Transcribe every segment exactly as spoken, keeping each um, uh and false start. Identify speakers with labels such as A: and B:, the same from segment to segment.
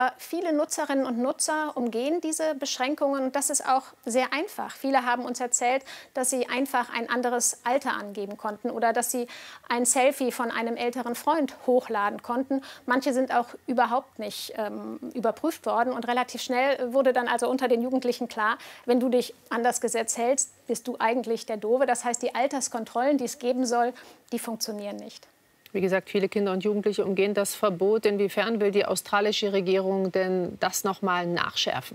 A: Viele Nutzerinnen und Nutzer umgehen diese Beschränkungen und das ist auch sehr einfach. Viele haben uns erzählt, dass sie einfach ein anderes Alter angeben konnten oder dass sie ein Selfie von einem älteren Freund hochladen konnten. Manche sind auch überhaupt nicht ähm, überprüft worden und relativ schnell wurde dann also unter den Jugendlichen klar, wenn du dich an das Gesetz hältst, bist du eigentlich der Doofe. Das heißt, die Alterskontrollen, die es geben soll, die funktionieren nicht.
B: Wie gesagt, viele Kinder und Jugendliche umgehen das Verbot. Inwiefern will die australische Regierung denn das noch mal nachschärfen?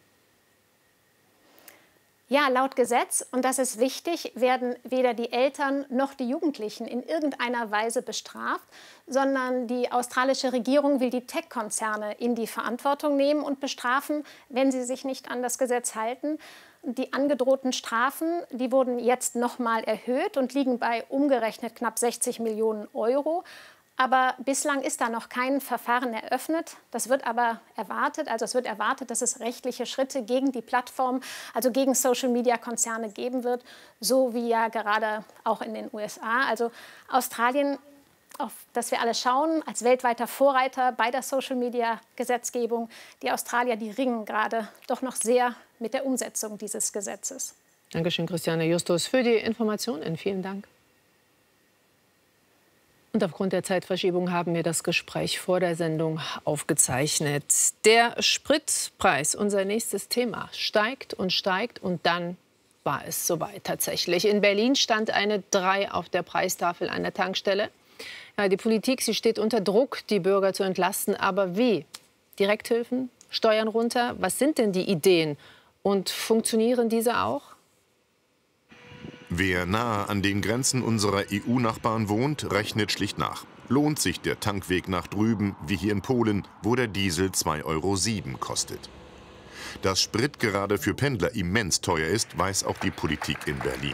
A: Ja, laut Gesetz, und das ist wichtig, werden weder die Eltern noch die Jugendlichen in irgendeiner Weise bestraft, sondern die australische Regierung will die Tech-Konzerne in die Verantwortung nehmen und bestrafen, wenn sie sich nicht an das Gesetz halten. Die angedrohten Strafen, die wurden jetzt noch mal erhöht und liegen bei umgerechnet knapp sechzig Millionen Euro. Aber bislang ist da noch kein Verfahren eröffnet. Das wird aber erwartet. Also es wird erwartet, dass es rechtliche Schritte gegen die Plattform, also gegen Social-Media-Konzerne geben wird, so wie ja gerade auch in den U S A. Also Australien, auf das wir alle schauen, als weltweiter Vorreiter bei der Social-Media-Gesetzgebung. Die Australier, die ringen gerade doch noch sehr mit der Umsetzung dieses Gesetzes.
B: Dankeschön, Christiane Justus, für die Informationen. Vielen Dank. Und aufgrund der Zeitverschiebung haben wir das Gespräch vor der Sendung aufgezeichnet. Der Spritpreis, unser nächstes Thema, steigt und steigt und dann war es soweit tatsächlich. In Berlin stand eine drei auf der Preistafel einer Tankstelle. Ja, die Politik, sie steht unter Druck, die Bürger zu entlasten. Aber wie? Direkthilfen, Steuern runter? Was sind denn die Ideen? Und funktionieren diese auch?
C: Wer nahe an den Grenzen unserer E U-Nachbarn wohnt, rechnet schlicht nach. Lohnt sich der Tankweg nach drüben, wie hier in Polen, wo der Diesel zwei Euro sieben kostet? Dass Sprit gerade für Pendler immens teuer ist, weiß auch die Politik in Berlin.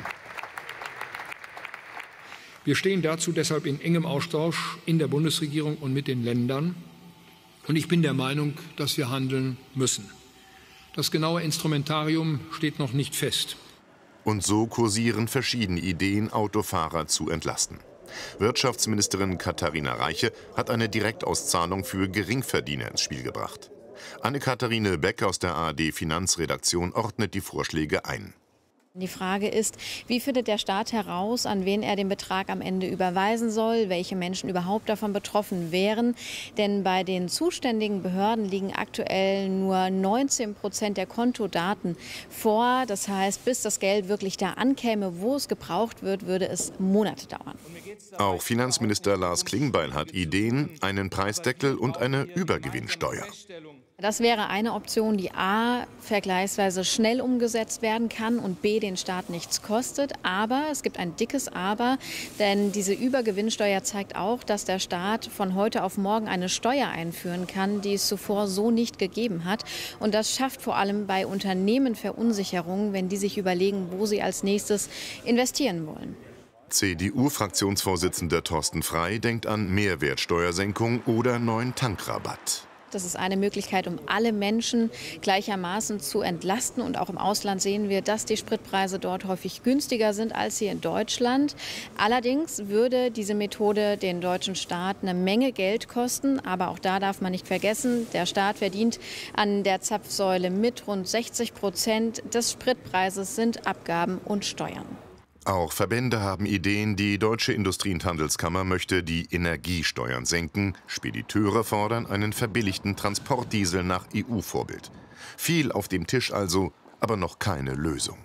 D: Wir stehen dazu deshalb in engem Austausch in der Bundesregierung und mit den Ländern. Und ich bin der Meinung, dass wir handeln müssen. Das genaue Instrumentarium steht noch nicht fest.
C: Und so kursieren verschiedene Ideen, Autofahrer zu entlasten. Wirtschaftsministerin Katharina Reiche hat eine Direktauszahlung für Geringverdiener ins Spiel gebracht. Anne-Katharine Beck aus der A R D-Finanzredaktion ordnet die Vorschläge ein.
E: Die Frage ist, wie findet der Staat heraus, an wen er den Betrag am Ende überweisen soll, welche Menschen überhaupt davon betroffen wären. Denn bei den zuständigen Behörden liegen aktuell nur neunzehn Prozent der Kontodaten vor. Das heißt, bis das Geld wirklich da ankäme, wo es gebraucht wird, würde es Monate dauern.
C: Auch Finanzminister Lars Klingbeil hat Ideen, einen Preisdeckel und eine Übergewinnsteuer.
E: Das wäre eine Option, die a. vergleichsweise schnell umgesetzt werden kann und b. den Staat nichts kostet. Aber es gibt ein dickes Aber, denn diese Übergewinnsteuer zeigt auch, dass der Staat von heute auf morgen eine Steuer einführen kann, die es zuvor so nicht gegeben hat. Und das schafft vor allem bei Unternehmen Verunsicherung, wenn die sich überlegen, wo sie als nächstes investieren wollen.
C: C D U-Fraktionsvorsitzender Thorsten Frey denkt an Mehrwertsteuersenkung oder neuen Tankrabatt.
E: Das ist eine Möglichkeit, um alle Menschen gleichermaßen zu entlasten. Und auch im Ausland sehen wir, dass die Spritpreise dort häufig günstiger sind als hier in Deutschland. Allerdings würde diese Methode den deutschen Staat eine Menge Geld kosten. Aber auch da darf man nicht vergessen, der Staat verdient an der Zapfsäule mit. Rund sechzig Prozent des Spritpreises sind Abgaben und Steuern.
C: Auch Verbände haben Ideen. Die Deutsche Industrie- und Handelskammer möchte die Energiesteuern senken. Spediteure fordern einen verbilligten Transportdiesel nach E U-Vorbild. Viel auf dem Tisch also, aber noch keine Lösung.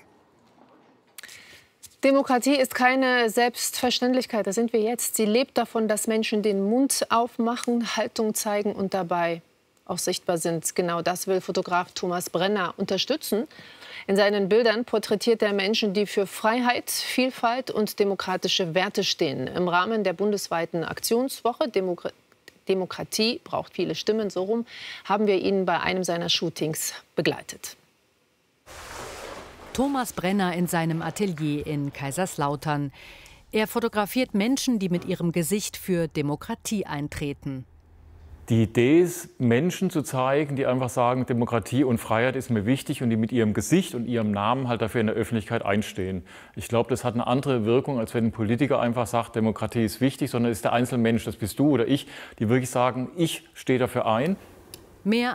B: Demokratie ist keine Selbstverständlichkeit, da sind wir jetzt. Sie lebt davon, dass Menschen den Mund aufmachen, Haltung zeigen und dabei auch sichtbar sind. Genau das will Fotograf Thomas Brenner unterstützen. In seinen Bildern porträtiert er Menschen, die für Freiheit, Vielfalt und demokratische Werte stehen. Im Rahmen der bundesweiten Aktionswoche Demokratie Demokratie braucht viele Stimmen, so rum, haben wir ihn bei einem seiner Shootings begleitet.
F: Thomas Brenner in seinem Atelier in Kaiserslautern. Er fotografiert Menschen, die mit ihrem Gesicht für Demokratie eintreten.
G: Die Idee ist, Menschen zu zeigen, die einfach sagen, Demokratie und Freiheit ist mir wichtig und die mit ihrem Gesicht und ihrem Namen halt dafür in der Öffentlichkeit einstehen. Ich glaube, das hat eine andere Wirkung, als wenn ein Politiker einfach sagt, Demokratie ist wichtig, sondern es ist der Einzelmensch, das bist du oder ich, die wirklich sagen, ich stehe dafür ein.
F: Mehr